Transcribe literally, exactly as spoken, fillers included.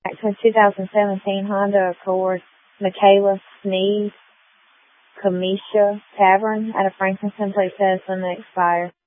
Actually, two thousand seventeen Honda Accord, Michaela Sneed, Kamisha Tavern out of Franklin, please says when they expire.